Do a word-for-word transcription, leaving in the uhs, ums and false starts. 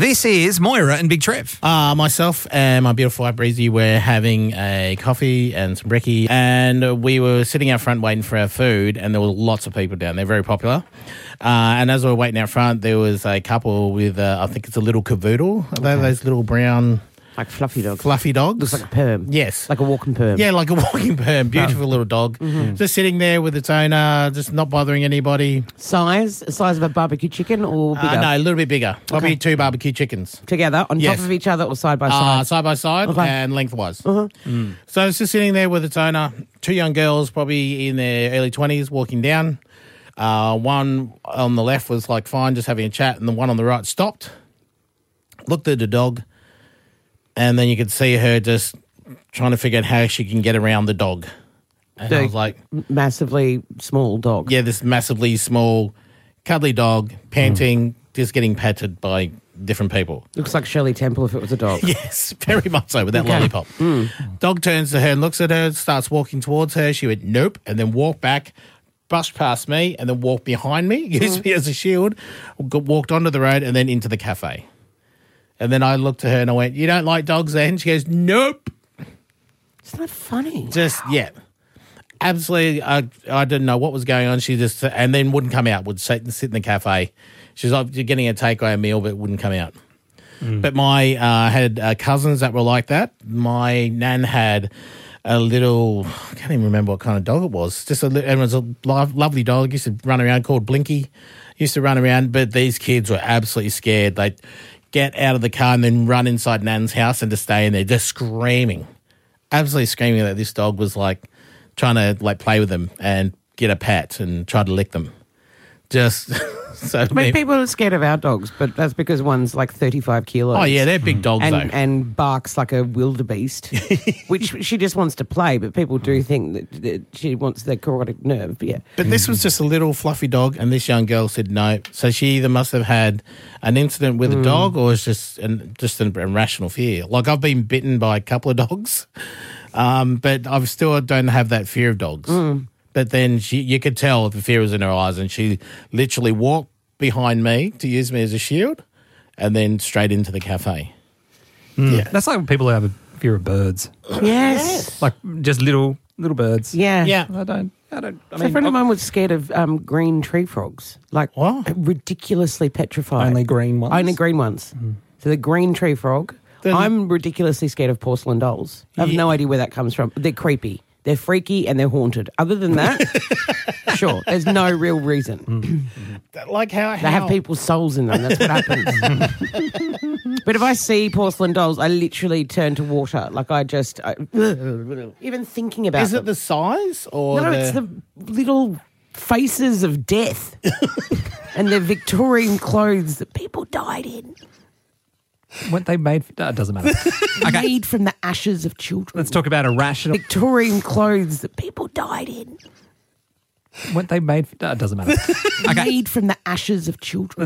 This is Moira and Big Trev. Uh, myself and my beautiful wife Breezy were having a coffee and some brekkie, and we were sitting out front waiting for our food, and there were lots of people down there, very popular. Uh, and as we were waiting out front, there was a couple with, uh, I think it's a little cavoodle, okay. those little brown... Like fluffy dogs. Fluffy dogs. Looks like a perm. Yes. Like a walking perm. Yeah, like a walking perm. Beautiful oh. little dog. Mm-hmm. Just sitting there with its owner, just not bothering anybody. Size? Size of a barbecue chicken or bigger? Uh, no, a little bit bigger. Probably okay. two barbecue chickens. Together? On yes. top of each other or side by side? Uh, side by side okay. and lengthwise. Uh-huh. Mm. So it's just sitting there with its owner. Two young girls, probably in their early twenties, walking down. Uh, one on the left was like fine, just having a chat, and the one on the right stopped, looked at the dog, and then you could see her just trying to figure out how she can get around the dog. And the I was like... Massively small dog. Yeah, this massively small, cuddly dog, panting, mm. just getting patted by different people. Looks like Shirley Temple if it was a dog. Yes, very much so, with that okay. lollipop. Mm. Dog turns to her and looks at her, starts walking towards her. She went, nope, and then walked back, brushed past me, and then walked behind me, used mm. me as a shield, walked onto the road, and then into the cafe. And then I looked at her and I went, you don't like dogs then? She goes, nope. It's not funny. Just, yeah. Absolutely, I, I didn't know what was going on. She just, and then wouldn't come out, would sit, sit in the cafe. She was like getting a takeaway meal, but wouldn't come out. Mm. But my, uh, had uh, cousins that were like that. My nan had a little, I can't even remember what kind of dog it was. Just a, it was a lo- lovely dog. Used to run around, called Blinky. Used to run around, but these kids were absolutely scared. They'd get out of the car and then run inside Nan's house and just stay in there, just screaming, absolutely screaming that this dog was like trying to like play with them and get a pat and try to lick them. Just so. I mean, people are scared of our dogs, but that's because one's like thirty-five kilos. Oh yeah, they're big dogs and, though, and barks like a wildebeest, which she just wants to play. But people do think that, that she wants the carotid nerve. But yeah, but this was just a little fluffy dog, and this young girl said no. So she either must have had an incident with mm. a dog, or it's just an, just an irrational fear. Like I've been bitten by a couple of dogs, um, but I still don't have that fear of dogs. Mm. But then she, you could tell the fear was in her eyes, and she literally walked behind me to use me as a shield, and then straight into the cafe. Mm. Yeah, that's like people who have a fear of birds. Yes, like just little little birds. Yeah, yeah. I don't. I don't. I so mean, a friend of I, mine was scared of um, green tree frogs, like what? ridiculously petrified. Only green ones. Only green ones. Mm. So the green tree frog. Then, I'm ridiculously scared of porcelain dolls. I have yeah. no idea where that comes from. They're creepy. They're freaky and they're haunted. Other than that, sure, there's no real reason. Mm. Like how, how? They have people's souls in them. That's what happens. But if I see porcelain dolls, I literally turn to water. Like I just, I, even thinking about Is them. it the size or No, the... it's the little faces of death and their Victorian clothes that people died in. Weren't they made? For, no, it doesn't matter. Okay. Made from the ashes of children. Let's talk about irrational Victorian clothes that people died in. Weren't they made? For, no, it doesn't matter. Okay. Made from the ashes of children.